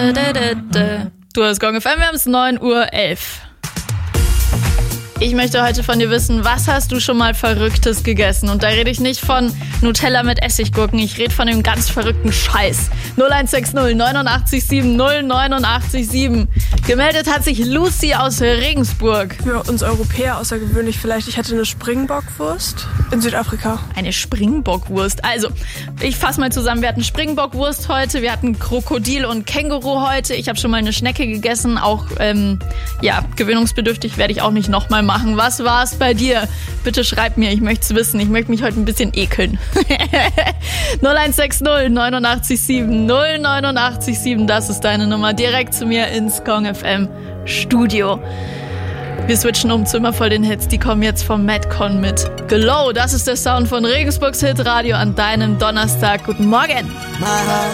Du hast Gong FM, wir haben es 9:11 Uhr. Ich möchte heute von dir wissen, was hast du schon mal Verrücktes gegessen? Und da rede ich nicht von Nutella mit Essiggurken, ich rede von dem ganz verrückten Scheiß. 0160 89 7 089 7. Gemeldet hat sich Lucy aus Regensburg. Für uns Europäer außergewöhnlich vielleicht. Ich hatte eine Springbockwurst in Südafrika. Eine Springbockwurst. Also, ich fasse mal zusammen. Wir hatten Springbockwurst heute, wir hatten Krokodil und Känguru heute. Ich habe schon mal eine Schnecke gegessen. Auch, gewöhnungsbedürftig werde ich auch nicht nochmal machen. Was war es bei dir? Bitte schreib mir, ich möchte es wissen. Ich möchte mich heute ein bisschen ekeln. 0160 89 7 089 7, das ist deine Nummer. Direkt zu mir ins Gong FM Studio. Wir switchen um zu immer voll den Hits. Die kommen jetzt vom Madcon mit Glow. Das ist der Sound von Regensburgs Hitradio an deinem Donnerstag. Guten Morgen.